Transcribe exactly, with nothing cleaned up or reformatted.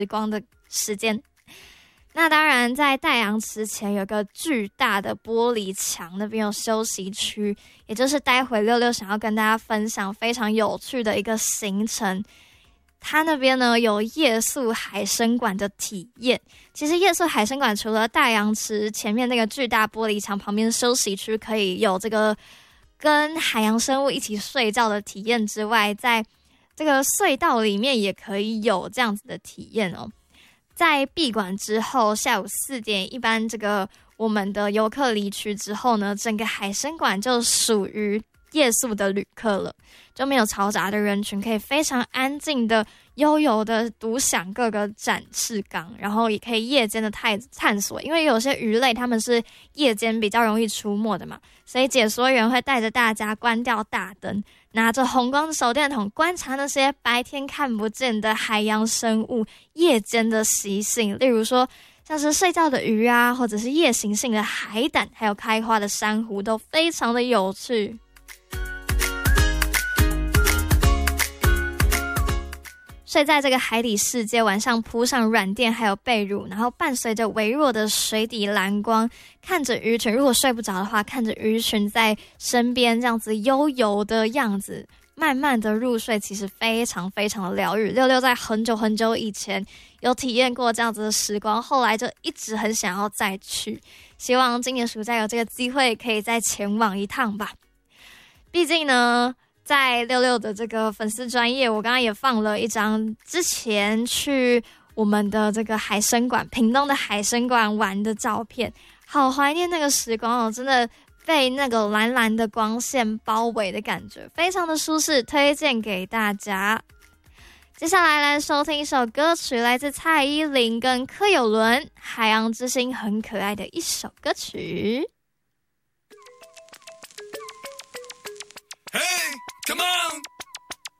光的时间。那当然在戴阳池前有个巨大的玻璃墙，那边有休息区，也就是待会六六想要跟大家分享非常有趣的一个行程。它那边呢有夜宿海参馆的体验。其实夜宿海参馆除了戴阳池前面那个巨大玻璃墙旁边的休息区可以有这个跟海洋生物一起睡觉的体验之外，在这个隧道里面也可以有这样子的体验哦。在闭馆之后，下午四点，一般这个我们的游客离去之后呢，整个海参馆就属于夜宿的旅客了，就没有嘈杂的人群，可以非常安静的、悠游的独享各个展示缸，然后也可以夜间的探探索，因为有些鱼类它们是夜间比较容易出没的嘛，所以解说员会带着大家关掉大灯，拿着红光手电筒观察那些白天看不见的海洋生物夜间的习性，例如说像是睡觉的鱼啊，或者是夜行性的海胆，还有开花的珊瑚，都非常的有趣。睡在这个海底世界，晚上铺上软垫还有被褥，然后伴随着微弱的水底蓝光，看着鱼群，如果睡不着的话，看着鱼群在身边这样子悠游的样子，慢慢的入睡，其实非常非常的疗愈。六六在很久很久以前有体验过这样子的时光，后来就一直很想要再去，希望今年暑假有这个机会可以再前往一趟吧。毕竟呢，在六六的这个粉丝专页，我刚刚也放了一张之前去我们的这个海参馆，屏东的海参馆玩的照片，好怀念那个时光哦，真的被那个蓝蓝的光线包围的感觉，非常的舒适，推荐给大家。接下来来收听一首歌曲，来自蔡依林跟柯有伦，《海洋之心》，很可爱的一首歌曲。 Hey, come on!